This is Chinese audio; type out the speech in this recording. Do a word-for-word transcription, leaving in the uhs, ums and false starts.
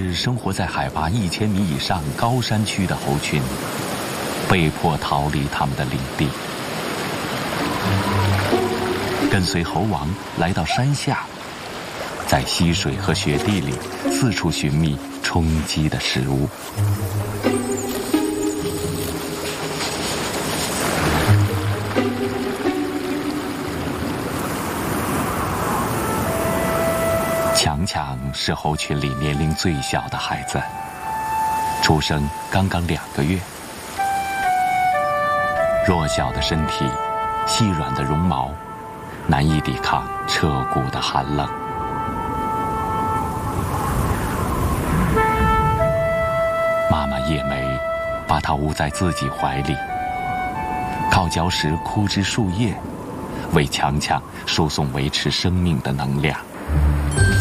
是生活在海拔一千米以上高山区的猴群，被迫逃离他们的领地，跟随猴王来到山下，在溪水和雪地里四处寻觅充饥的食物。强强是猴群里年龄最小的孩子，出生刚刚两个月，弱小的身体，细软的绒毛，难以抵抗彻骨的寒冷。妈妈叶梅把它捂在自己怀里，靠嚼食枯枝树叶，为强强输送维持生命的能量。